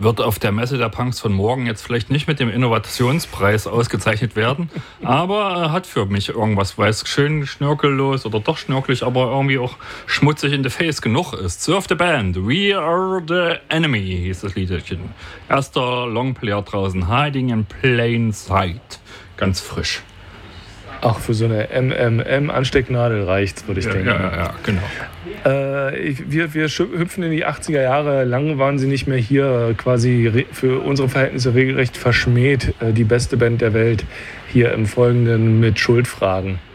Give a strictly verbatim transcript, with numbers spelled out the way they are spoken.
wird auf der Messe der Punks von morgen jetzt vielleicht nicht mit dem Innovationspreis ausgezeichnet werden, aber hat für mich irgendwas, weil es schön schnörkellos oder doch schnörkelig, aber irgendwie auch schmutzig in the face genug ist. Surf the Band, We Are the Enemy hieß das Liedchen. Erster Longplayer draußen, Hiding in Plain Sight. Ganz frisch. Auch für so eine M M M-Anstecknadel reicht's, würde ich ja, denken. Ja, ja, genau. Äh, ich, wir, wir hüpfen in die achtziger Jahre. Lang waren sie nicht mehr hier, quasi re- für unsere Verhältnisse regelrecht verschmäht. Äh, die beste Band der Welt hier im Folgenden mit Schuldfragen.